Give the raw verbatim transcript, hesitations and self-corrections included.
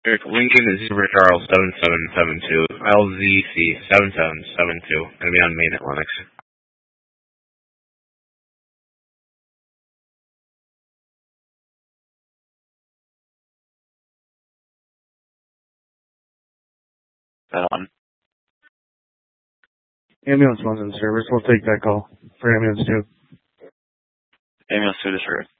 Lincoln is Zebra Charles seven seven seven two, L Z C seven seven seven two, going to be on main at Lennox. That on. Ambulance one's in service. We'll take that call for ambulance two. Ambulance two to service.